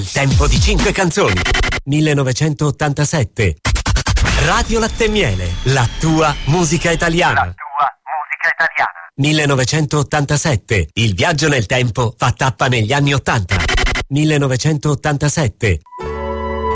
Il tempo di 5 canzoni. 1987. Radio Latte e Miele, la tua musica italiana. La tua musica italiana. 1987. Il viaggio nel tempo fa tappa negli anni 80. 1987.